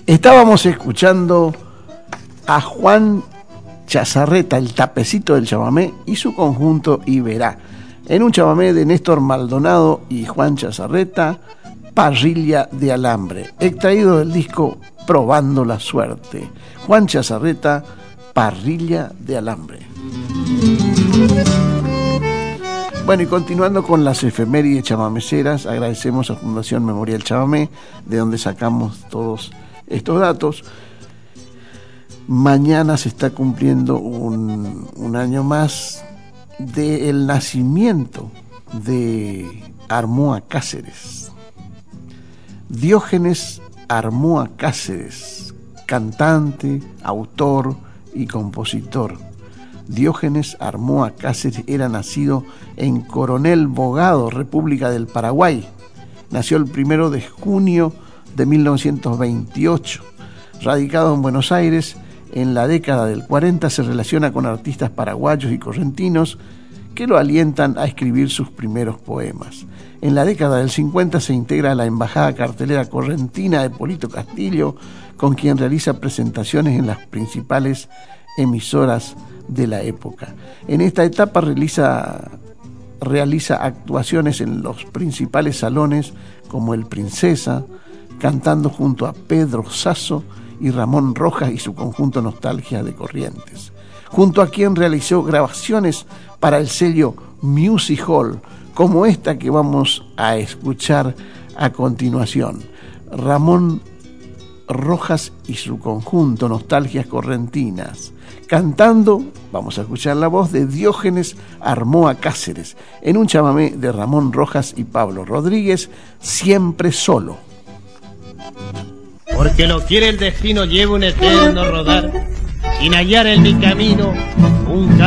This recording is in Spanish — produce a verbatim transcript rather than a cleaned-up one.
Estábamos escuchando a Juan Chazarreta, el tapecito del chamamé, y su conjunto Iberá, en un chamamé de Néstor Maldonado y Juan Chazarreta, Parrilla de Alambre, extraído del disco Probando la Suerte. Juan Chazarreta, Parrilla de Alambre. Bueno, y continuando con las efemérides chamameceras, agradecemos a Fundación Memorial Chamamé, de donde sacamos todos estos datos. Mañana se está cumpliendo un, un año más del nacimiento de Armoa Cáceres. Diógenes Armoa Cáceres, cantante, autor y compositor. Diógenes Armoa Cáceres era nacido en Coronel Bogado, República del Paraguay. Nació el primero de junio de mil novecientos veintiocho. Radicado en Buenos Aires, en la década del cuarenta se relaciona con artistas paraguayos y correntinos que lo alientan a escribir sus primeros poemas. En la década del cincuenta se integra a la Embajada Cartelera Correntina de Polito Castillo, con quien realiza presentaciones en las principales emisoras de la época. En esta etapa realiza, realiza actuaciones en los principales salones como el Princesa, cantando junto a Pedro Sasso y Ramón Rojas y su conjunto Nostalgia de Corrientes, junto a quien realizó grabaciones para el sello Music Hall, como esta que vamos a escuchar a continuación. Ramón Rojas y su conjunto Nostalgias Correntinas, cantando, vamos a escuchar la voz de Diógenes Armoa Cáceres, en un chamamé de Ramón Rojas y Pablo Rodríguez, Siempre Solo. Porque lo quiere el destino, llevo un eterno rodar, sin hallar en mi camino un